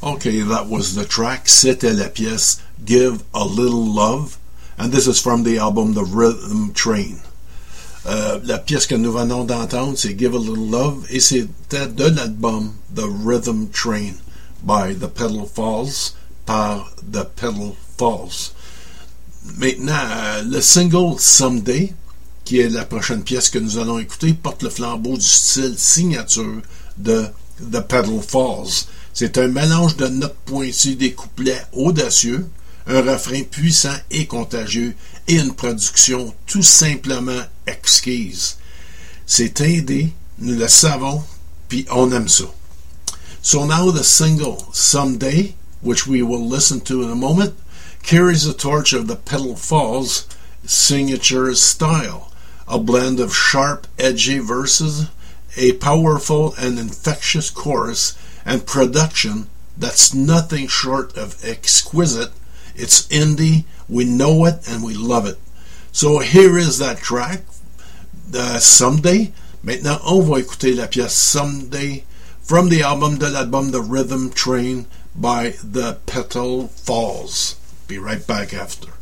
Okay, that was the track. C'était la pièce Give a Little Love. And this is from the album The Rhythm Train. La pièce que nous venons d'entendre, c'est Give a Little Love, et c'était de l'album The Rhythm Train by The Pedal Falls, par The Pedal Falls. Maintenant, le single Someday, qui est la prochaine pièce que nous allons écouter, porte le flambeau du style signature de The Pedal Falls. C'est un mélange de notes pointues, des couplets audacieux, un refrain puissant et contagieux, et une production tout simplement exquise. C'est indé, nous le savons, puis on aime ça. So now the single Someday, which we will listen to in a moment, carries the torch of the Pedal Falls signature style, a blend of sharp, edgy verses, a powerful and infectious chorus, and production that's nothing short of exquisite. It's indie, we know it, and we love it. So here is that track, Someday. Maintenant, on va écouter la pièce Someday from the album The Rhythm Train by The Pedal Falls. Be right back after.